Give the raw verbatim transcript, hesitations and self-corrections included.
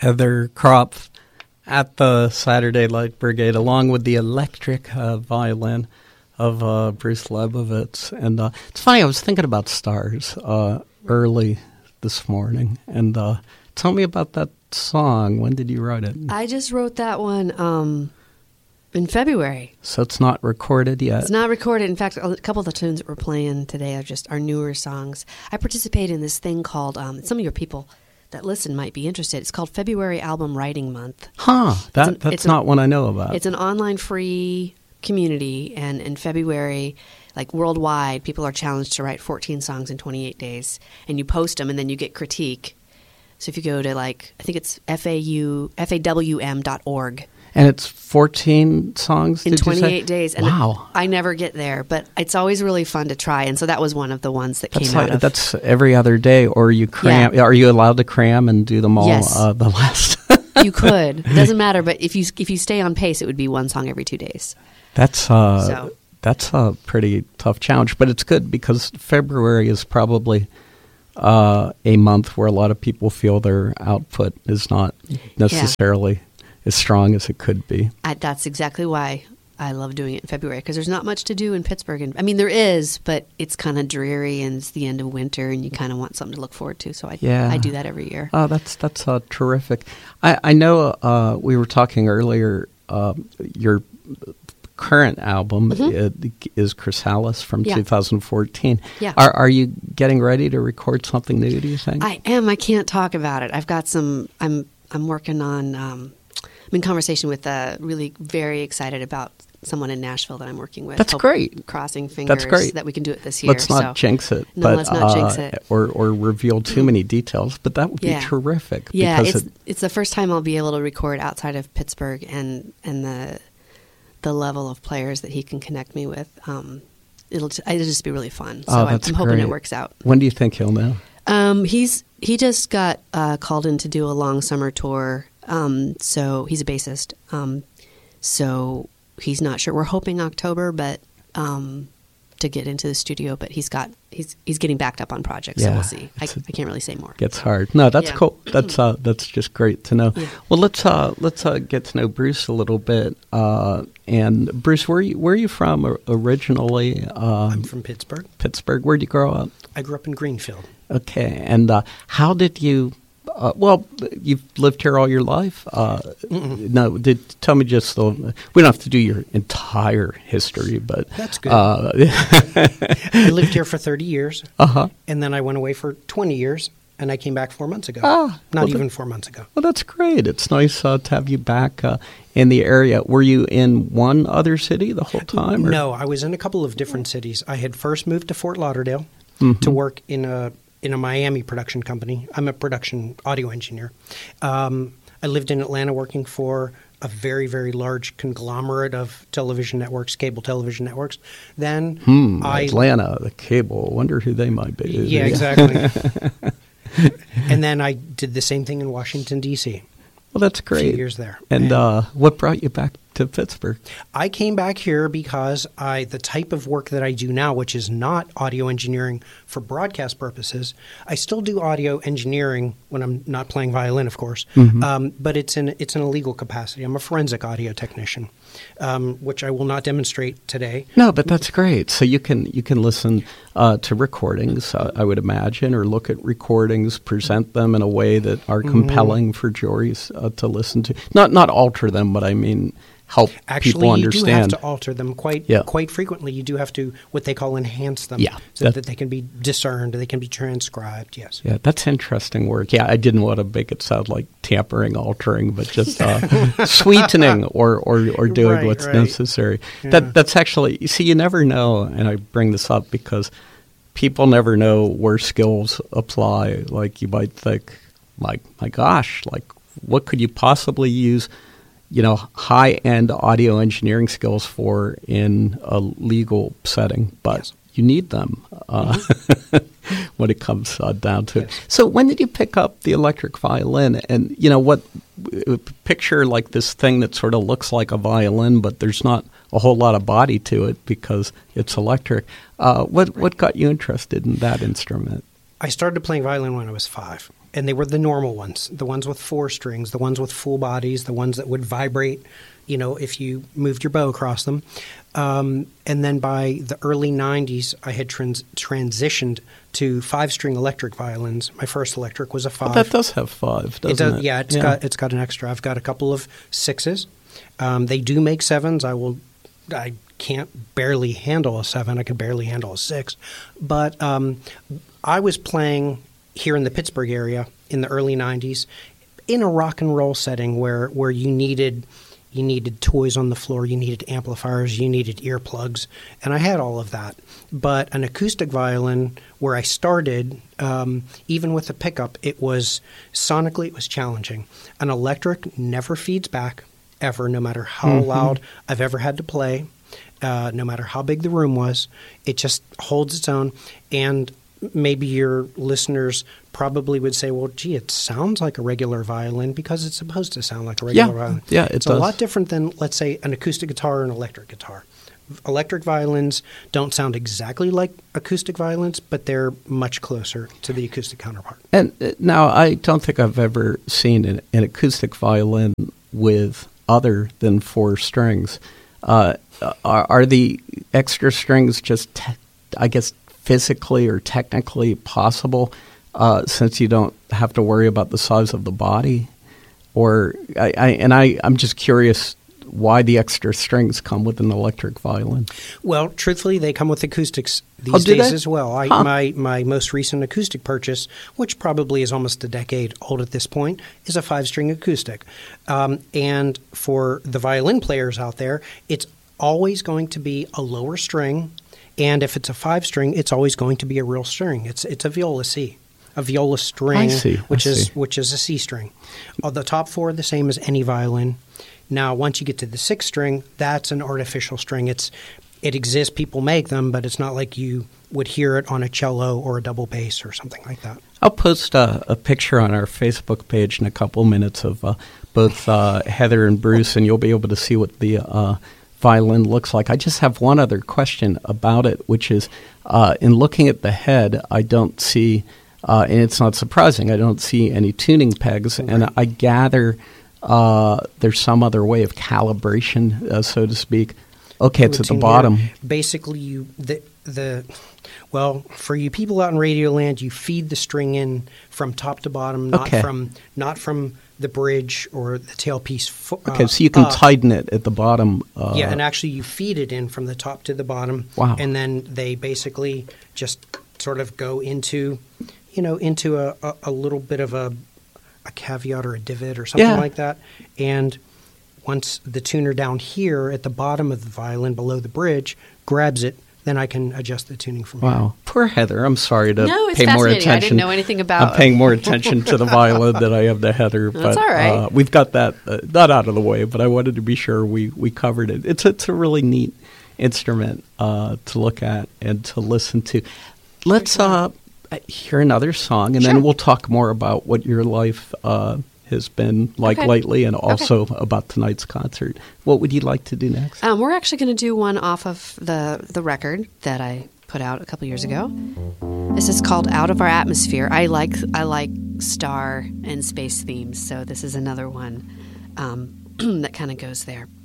Heather Kropf at the Saturday Light Brigade, along with the electric uh, violin of uh, Bruce Leibowitz. And uh, it's funny, I was thinking about stars uh, early this morning. And uh, tell me about that song. When did you write it? I just wrote that one um, in February. So it's not recorded yet? It's not recorded. In fact, a couple of the tunes that we're playing today are just our newer songs. I participate in this thing called, um, some of your people that listen might be interested. It's called February Album Writing Month. Huh. That, an, that's not an, one I know about. It's an online free community, and in February, like worldwide, people are challenged to write fourteen songs in twenty-eight days, and you post them, and then you get critique. So if you go to, like, I think it's F A U, F A W M dot org. And it's fourteen songs, in did you say? twenty-eight days. And wow. I never get there, but it's always really fun to try. And so that was one of the ones that that's came like, out of. That's every other day, or you cram. Yeah. Are you allowed to cram and do them all Yes. uh, the last? You could. It doesn't matter, but if you if you stay on pace, it would be one song every two days. That's uh, So. that's a pretty tough challenge, but it's good because February is probably uh, a month where a lot of people feel their output is not necessarily yeah. as strong as it could be. I, that's exactly why I love doing it in February, because there's not much to do in Pittsburgh. And I mean, there is, but it's kind of dreary, and it's the end of winter, and you kind of want something to look forward to. So I, yeah. I do that every year. Oh, that's that's uh, terrific. I, I know uh, we were talking earlier. Uh, your current album mm-hmm. is Chrysalis from yeah. two thousand fourteen. Yeah. Are are you getting ready to record something new, do you think? I am. I can't talk about it. I've got some. I'm I'm working on. Um, I'm in conversation with. Uh, really very excited about someone in Nashville that I'm working with. That's Hope, great. Crossing fingers. That's great. That we can do it this year. Let's not so. jinx it. No, but, let's not uh, jinx it. Or or reveal too many details. But that would yeah. be terrific. Yeah, because it's it, it's the first time I'll be able to record outside of Pittsburgh, and and the the level of players that he can connect me with. Um, it'll t- it'll just be really fun. So oh, I'm, that's I'm hoping great. it works out. When do you think he'll know? Um, he's he just got uh, called in to do a long summer tour. Um, so he's a bassist. Um, so he's not sure. We're hoping October, but um, to get into the studio. But he's got he's he's getting backed up on projects. Yeah, so we'll see. I, a, I can't really say more. Gets hard. No, that's yeah. cool. That's uh, that's just great to know. Yeah. Well, let's uh, let's uh, get to know Bruce a little bit. Uh, and Bruce, where are you, where are you from originally? Um, I'm from Pittsburgh. Pittsburgh. Where'd you grow up? I grew up in Greenfield. Okay. And uh, how did you? Uh, well, you've lived here all your life. Uh, no, did tell me just the. We don't have to do your entire history, but that's good. Uh, I lived here for thirty years, uh-huh. and then I went away for twenty years, and I came back four months ago. Ah, not well, even that, four months ago. Well, that's great. It's nice uh, to have you back uh, in the area. Were you in one other city the whole time? Or? No, I was in a couple of different cities. I had first moved to Fort Lauderdale mm-hmm. to work in a. in a Miami production company. I'm a production audio engineer. Um, I lived in Atlanta working for a very, very large conglomerate of television networks, cable television networks. Then hmm, I... Atlanta, the cable. I wonder who they might be. Yeah, exactly. And then I did the same thing in Washington, D C Well, that's great. A few years there. And, and uh, what brought you back to Pittsburgh? I came back here because I the type of work that I do now, which is not audio engineering for broadcast purposes, I still do audio engineering when I'm not playing violin, of course, mm-hmm. um, but it's in it's in a legal capacity. I'm a forensic audio technician, um, which I will not demonstrate today. No, but that's great. So you can you can listen uh, to recordings, uh, I would imagine, or look at recordings, present them in a way that are compelling mm-hmm. for juries uh, to listen to. Not not alter them, but I mean. Help Actually, people understand. you do have to alter them quite yeah. quite frequently. You do have to what they call enhance them, yeah, so that, that they can be discerned, they can be transcribed. Yes, yeah, that's interesting work. Yeah, I didn't want to make it sound like tampering, altering, but just uh, sweetening or, or, or doing right, what's right. necessary. Yeah. That that's actually you see, you never know, and I bring this up because people never know where skills apply. Like you might think, like my gosh, like what could you possibly use? You know, high-end audio engineering skills for in a legal setting, but yes. you need them uh, mm-hmm. when it comes uh, down to yes. it. So when did you pick up the electric violin? And, you know, what picture like this thing that sort of looks like a violin, but there's not a whole lot of body to it because it's electric. Uh, what, right. what got you interested in that instrument? I started playing violin when I was five. and they were the normal ones, the ones with four strings, the ones with full bodies, the ones that would vibrate, you know, if you moved your bow across them. Um, and then by the early nineties, I had trans- transitioned to five-string electric violins. My first electric was a five. But that does have five, doesn't it? Does, it? Yeah, it's yeah. got it's got an extra. I've got a couple of sixes. Um, they do make sevens. I will. I can't barely handle a seven. I can barely handle a six. But um, I was playing here in the Pittsburgh area in the early nineties in a rock and roll setting where where you needed. You needed toys on the floor, you needed amplifiers, you needed earplugs, and I had all of that. But an acoustic violin, where I started, um, even with a pickup, it was sonically it was challenging. An electric never feeds back, ever, no matter how mm-hmm. loud I've ever had to play, uh, no matter how big the room was. It just holds its own, and maybe your listeners probably would say, well, gee, it sounds like a regular violin because it's supposed to sound like a regular yeah, violin. Yeah, it it's does. a lot different than, let's say, an acoustic guitar or an electric guitar. Electric violins don't sound exactly like acoustic violins, but they're much closer to the acoustic counterpart. And uh, now, I don't think I've ever seen an, an acoustic violin with other than four strings. Uh, are, are the extra strings just, te- I guess, physically or technically possible uh, since you don't have to worry about the size of the body? Or I, I and I, I'm just curious why the extra strings come with an electric violin. Well, truthfully, they come with acoustics these oh, do days they? as well. I, huh. my, my most recent acoustic purchase, which probably is almost a decade old at this point, is a five-string acoustic. Um, and for the violin players out there, it's always going to be a lower string. And if it's a five-string, it's always going to be a real string. It's it's a viola C, a viola string, I see, which I is see. which is a C string. Uh, the top four are the same as any violin. Now, once you get to the sixth string, that's an artificial string. It's it exists. People make them, but it's not like you would hear it on a cello or a double bass or something like that. I'll post a, a picture on our Facebook page in a couple minutes of uh, both uh, Heather and Bruce, and you'll be able to see what the uh, violin looks like. I just have one other question about it, which is, uh, in looking at the head, I don't see, uh, and it's not surprising, I don't see any tuning pegs, right. And I gather uh, there's some other way of calibration, uh, so to speak. Okay, it's at the bottom. Here. Basically, you the the well, for you people out in Radioland, you feed the string in from top to bottom, not okay. from not from the bridge or the tailpiece. Fo- okay, uh, so you can up. tighten it at the bottom. Uh, yeah, and actually you feed it in from the top to the bottom. Wow. And then they basically just sort of go into, you know, into a, a, a little bit of a, a caveat or a divot or something yeah. like that. And once the tuner down here at the bottom of the violin below the bridge grabs it, then I can adjust the tuning from wow. here. Poor Heather. I'm sorry to no, it's pay more fascinating. attention. I didn't know anything about I'm paying more attention to the violin than I am to Heather. That's but all right. uh, we've got that uh, not out of the way, but I wanted to be sure we, we covered it. It's, it's a really neat instrument uh, to look at and to listen to. Let's uh, hear another song, and sure. then we'll talk more about what your life uh, has been like okay. lately, and also okay. about tonight's concert. What would you like to do next? Um, we're actually going to do one off of the, the record that I put out a couple years ago. This is called Out of Our Atmosphere. I like I like star and space themes, so this is another one um, that kind of goes there.